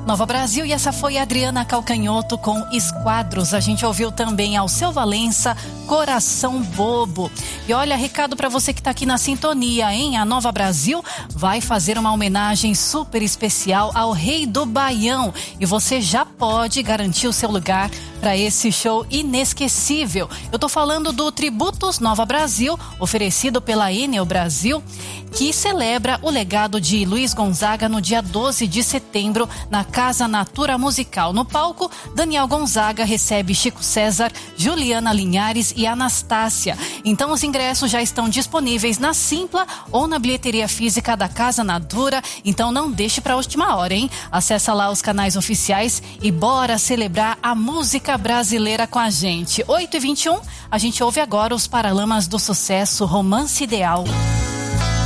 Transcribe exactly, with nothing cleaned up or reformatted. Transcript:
Nova Brasil, e essa foi a Adriana Calcanhoto com Esquadros. A gente ouviu também Alceu Valença, Coração Bobo. E olha, recado para você que tá aqui na sintonia, hein? A Nova Brasil vai fazer uma homenagem super especial ao Rei do Baião e você já pode garantir o seu lugar para esse show inesquecível. Eu tô falando do Tributos Nova Brasil, oferecido pela Enel Brasil, que celebra o legado de Luiz Gonzaga no dia doze de setembro na Casa Natura Musical. No palco, Daniel Gonzaga recebe Chico César, Juliana Linhares e Anastácia. Então os ingressos já estão disponíveis na Simpla ou na bilheteria física da Casa Natura. Então não deixe para a última hora, hein? Acessa lá os canais oficiais e bora celebrar a música brasileira com a gente. oito e vinte e um, a gente ouve agora os Paralamas do Sucesso, Romance Ideal.